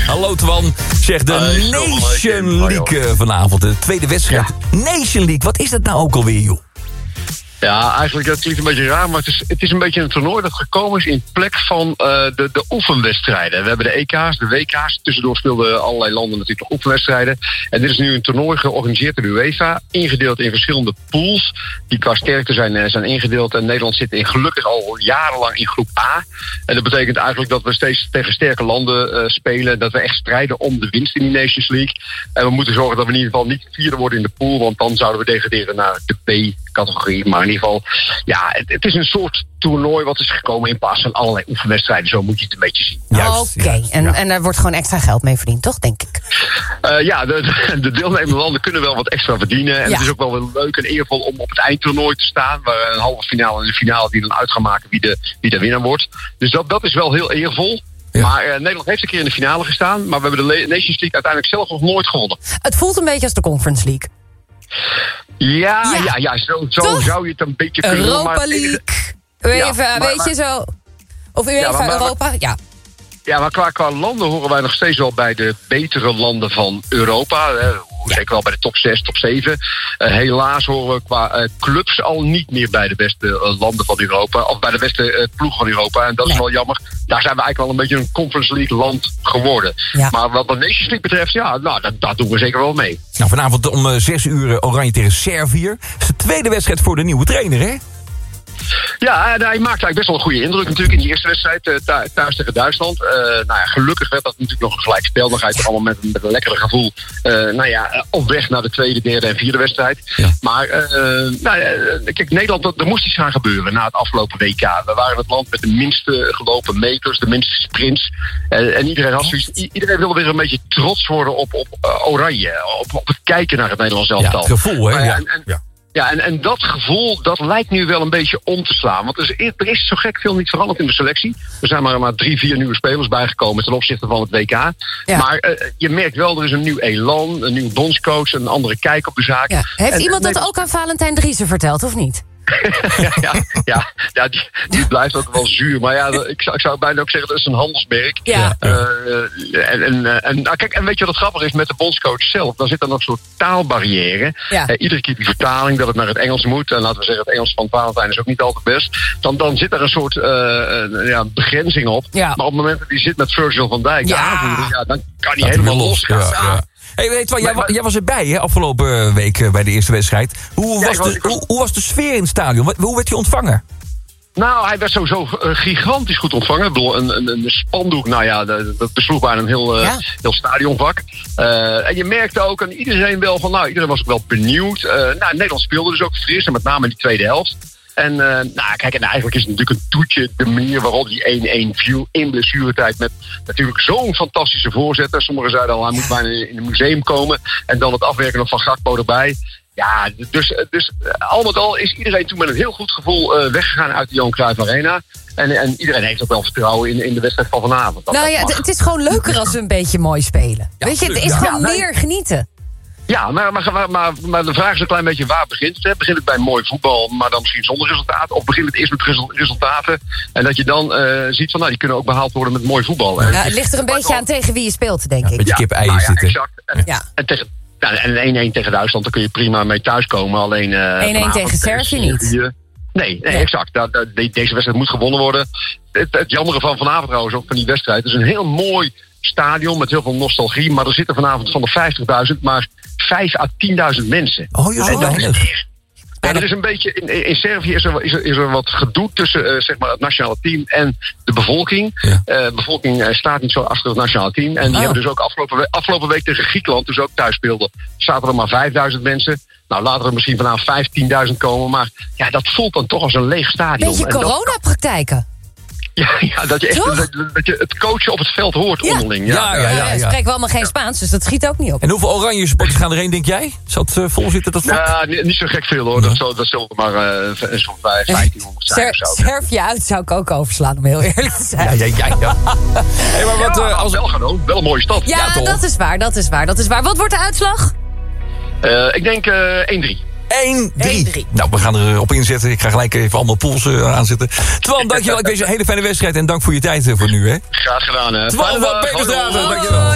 Hallo Twan. Zeg, de Nation League vanavond. De tweede wedstrijd. Ja. Nation League, wat is dat nou ook alweer, joh? Ja, eigenlijk, dat klinkt een beetje raar, maar het is een beetje een toernooi dat gekomen is in plek van de oefenwedstrijden. We hebben de EK's, de WK's, tussendoor speelden allerlei landen natuurlijk nog oefenwedstrijden. En dit is nu een toernooi georganiseerd door de UEFA, ingedeeld in verschillende pools, die qua sterkte zijn ingedeeld. En Nederland zit gelukkig al jarenlang in groep A. En dat betekent eigenlijk dat we steeds tegen sterke landen spelen, dat we echt strijden om de winst in die Nations League. En we moeten zorgen dat we in ieder geval niet vierde worden in de pool, want dan zouden we degraderen naar de B-categorie. Maar in ieder geval, ja, het is een soort toernooi wat is gekomen in plaats van allerlei oefenwedstrijden. Zo moet je het een beetje zien. Oké. En daar wordt gewoon extra geld mee verdiend, toch, denk ik? Ja, de deelnemende landen kunnen wel wat extra verdienen. En het is ook wel weer leuk en eervol om op het eindtoernooi te staan, waar een halve finale en een finale die dan uit gaan maken wie de winnaar wordt. Dus dat is wel heel eervol. Ja. Maar Nederland heeft een keer in de finale gestaan, maar we hebben de Nations League uiteindelijk zelf nog nooit gewonnen. Het voelt een beetje als de Conference League. Ja, zo zou je het een beetje kunnen doen. Europa League, UEFA, weet je zo. Of UEFA Europa, ja. Ja, maar qua landen horen wij nog steeds wel bij de betere landen van Europa. Zeker wel bij de top 6, top 7. Helaas horen we qua clubs al niet meer bij de beste landen van Europa. Of bij de beste ploeg van Europa. En dat is wel jammer. Daar zijn we eigenlijk wel een beetje een Conference League land geworden. Ja. Maar wat de Nations League betreft, daar doen we zeker wel mee. Nou, vanavond om 6 uur Oranje tegen Servië. Dat is de tweede wedstrijd voor de nieuwe trainer, hè? Ja, hij maakte eigenlijk best wel een goede indruk natuurlijk in die eerste wedstrijd thuis tegen Duitsland. Gelukkig werd dat natuurlijk nog een gelijk spel. Dan ga je toch allemaal met een lekkere gevoel op weg naar de tweede, derde en vierde wedstrijd. Ja. Maar kijk, Nederland, er moest iets gaan gebeuren na het afgelopen WK. We waren het land met de minste gelopen meters, de minste sprints. En iedereen had zoiets. Iedereen wilde weer een beetje trots worden op Oranje. Op het kijken naar het Nederlands elftal. Ja, het gevoel, hè? Ja, en dat gevoel, dat lijkt nu wel een beetje om te slaan. Want er is zo gek veel niet veranderd in de selectie. Er zijn maar 3-4 nieuwe spelers bijgekomen ten opzichte van het WK. Ja. Maar je merkt wel, er is een nieuw elan, een nieuwe bondscoach, een andere kijk op de zaak. Ja. Heeft iemand dat ook aan Valentijn Driessen verteld, of niet? Die blijft ook wel zuur. Maar ja, ik zou bijna ook zeggen, dat is een handelsmerk. Ja. Kijk, en weet je wat het grappig is met de bondscoach zelf? Dan zit er nog een soort taalbarrière. Ja. Iedere keer die vertaling, dat het naar het Engels moet. En laten we zeggen, het Engels van Valentijn is ook niet altijd best. Dan zit er een soort begrenzing op. Ja. Maar op het moment dat hij zit met Virgil van Dijk, de aanvoerder, dan kan hij helemaal losgaan. Ja. Hey, weet je wat, jij was erbij, hè, afgelopen week bij de eerste wedstrijd. Hoe was de sfeer in het stadion? Hoe werd hij ontvangen? Nou, hij werd sowieso gigantisch goed ontvangen. Ik bedoel, een spandoek, dat besloeg bijna een heel stadionvak. En je merkte ook aan iedereen wel van, iedereen was ook wel benieuwd. Nederland speelde dus ook fris, en met name in die tweede helft. En kijk, en eigenlijk is het natuurlijk een toetje de manier waarop die 1-1 viel in blessuretijd met natuurlijk zo'n fantastische voorzetter. Sommigen zeiden al, hij moet bijna in een museum komen. En dan het afwerken nog van Gakpo erbij. Ja, dus al met al is iedereen toen met een heel goed gevoel weggegaan uit de Johan Cruijff Arena. En iedereen heeft ook wel vertrouwen in de wedstrijd van vanavond. Het is gewoon leuker als we een beetje mooi spelen. Ja, weet je, het is gewoon meer genieten. Ja, maar de vraag is een klein beetje, waar begint het? Hè? Begint het bij mooi voetbal, maar dan misschien zonder resultaat? Of begint het eerst met resultaten? En dat je dan ziet van, die kunnen ook behaald worden met mooi voetbal. Het ligt er een beetje aan tegen wie je speelt, denk ik. Een beetje kip-eieren zitten. Exact. En 1-1 tegen Duitsland, daar kun je prima mee thuiskomen. Alleen 1-1 tegen Servië niet. Nee, exact. Deze wedstrijd moet gewonnen worden. Het jammere van vanavond trouwens, ook van die wedstrijd, is een heel mooi stadion met heel veel nostalgie. Maar er zitten vanavond van de 50.000 maar 5.000 à 10.000 mensen. Oh, er is een beetje, in Servië is er wat gedoe tussen zeg maar het nationale team en de bevolking. Ja. De bevolking staat niet zo achter het nationale team. En die hebben dus ook afgelopen week tegen Griekenland, dus ook thuis speelden, zaten er maar 5.000 mensen. Nou, laten er misschien vanavond 15.000 komen. Maar ja, dat voelt dan toch als een leeg stadion. Beetje coronapraktijken. Ja, dat je het coachen op het veld hoort onderling. Ja. Ze spreken wel allemaal geen Spaans, dus dat schiet ook niet op. En hoeveel oranje supporters gaan erheen, denk jij? Zal het vol zitten, dat vak? Ja, niet zo gek veel hoor. Dat zullen maar zo'n 1500 zijn. Servië uit zou ik ook overslaan, om heel eerlijk te zijn. Ja. Hey, maar wat, wel gaan doen. Wel een mooie stad. Ja, dat is waar. Wat wordt de uitslag? Ik denk 1-3. 1-3. Nou, we gaan erop inzetten. Ik ga gelijk even allemaal pools aanzetten. Twan, dankjewel. Ik wens je een hele fijne wedstrijd. En dank voor je tijd voor nu, hè. Graag gedaan, hè. Twan van Peperstraat, dankjewel.